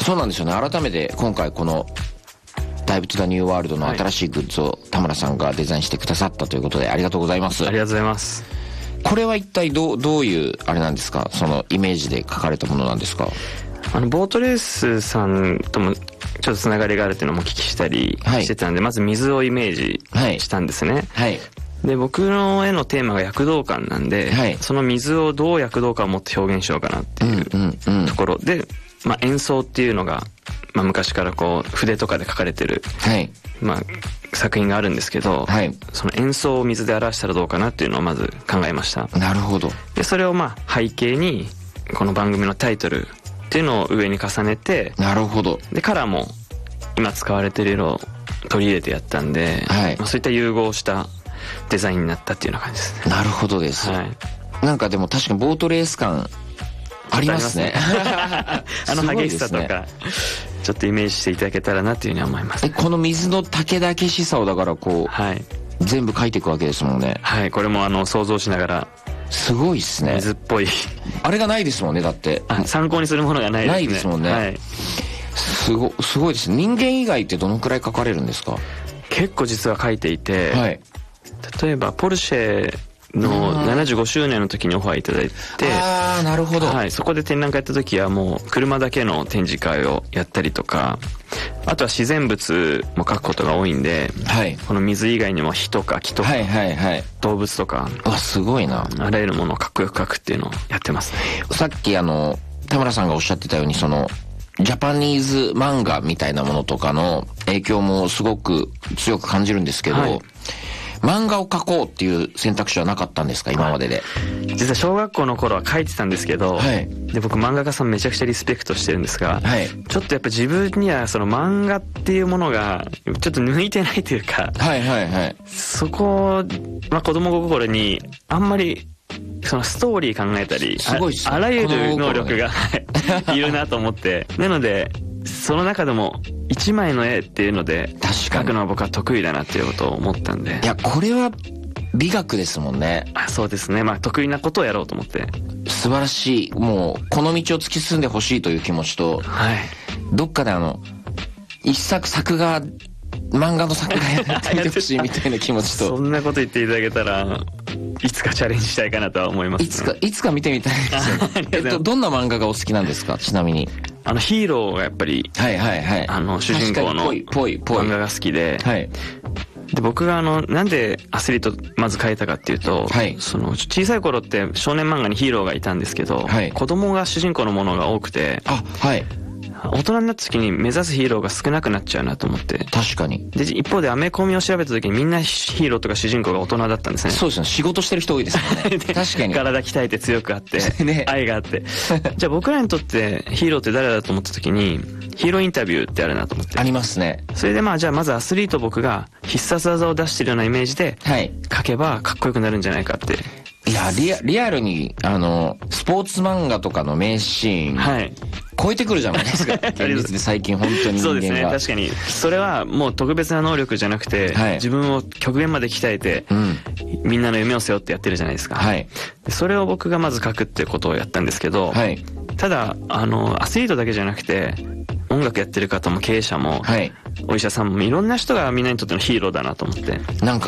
そうなんですよね。改めて今回このダイブトゥザニューワールドの新しいグッズを田村さんがデザインしてくださったということでありがとうございます。 ありがとうございます。 これは一体どういうあれなんですか？そのイメージで描かれたものなんですか？ ボートレースさんともちょっとつながりがあるっていうのもお聞きしたりしてたんで、まず水をイメージしたんですね。 はい。 で、僕の絵のテーマが躍動感なんで、その水をどう躍動感を持って表現しようかなっていうところで、演奏っていうのが、昔からこう筆とかで描かれてる、作品があるんですけど、その演奏を水で表したらどうかなっていうのをまず考えました。 なるほど。 で、それを背景にこの番組のタイトルっていうのを上に重ねて、 なるほど。 で、カラーも今使われてる色を取り入れてやったんで、そういった融合したデザインになったっていうような感じですね。 なるほどです。なんかでも確かにボートレース感ありますね。 激しさとかちょっとイメージしていただけたらなっていうふうに思います。 この水の竹々しさをだからこう、全部描いていくわけですもんね。 はい、これも想像しながら。 すごいっすね。 水っぽいあれがないですもんね。だって参考にするものがないですね。 ないですもんね。すごいです。人間以外ってどのくらい描かれるんですか？ 結構実は描いていて、例えばポルシェの75周年の時にオファーいただいて、 なるほど。 そこで展覧会やった時はもう車だけの展示会をやったりとか、あとは自然物も描くことが多いんで、この水以外にも火とか木とか動物とか、 すごいな。 あらゆるものをかっこよく描くっていうのをやってますね。 さっき田村さんがおっしゃってたように、そのジャパニーズ漫画みたいなものとかの影響もすごく強く感じるんですけど、漫画を描こうっていう選択肢はなかったんですか、今までで？ 実は小学校の頃は描いてたんですけど、で僕漫画家さんめちゃくちゃリスペクトしてるんですが、ちょっとやっぱ自分にはその漫画っていうものがちょっと向いてないというか、そこを、子供心にあんまりそのストーリー考えたり、あらゆる能力がいるなと思って、なのでその中でも一枚の絵っていうので描くのは僕は得意だなっていうことを思ったんで。 いや、これは美学ですもんね。 そうですね。得意なことをやろうと思って。 素晴らしい。もうこの道を突き進んでほしいという気持ちと、どっかで作画漫画の作画やってみてほしいみたいな気持ちとそんなこと言っていただけたらいつかチャレンジしたいかなとは思います、 いつか見てみたいですよ。どんな漫画がお好きなんですか、ちなみに？ ヒーローがやっぱり主人公の漫画が好きで、で僕がなんでアスリートまず描いたかっていうと、その小さい頃って少年漫画にヒーローがいたんですけど、子供が主人公のものが多くて、大人になった時に目指すヒーローが少なくなっちゃうなと思って。 確かに。 で一方でアメコミを調べた時にみんなヒーローとか主人公が大人だったんですね。 そうですね。仕事してる人多いですもんね。確かに。 体鍛えて強くあって愛があってじゃあ僕らにとってヒーローって誰だと思った時にヒーローインタビューってあるなと思って。 ありますね。 それでじゃあまずアスリート僕が必殺技を出してるようなイメージで描けばかっこよくなるんじゃないかって。 いや、リアルにスポーツ漫画とかの名シーン、超えてくるじゃないですか。現実で最近本当に人間が。 そうですね。確かにそれはもう特別な能力じゃなくて、自分を極限まで鍛えて、みんなの夢を背負ってやってるじゃないですか。でそれを僕がまず書くっていうことをやったんですけど、ただアスリートだけじゃなくて音楽やってる方も経営者も、お医者さんもいろんな人がみんなにとってのヒーローだなと思って。 なんか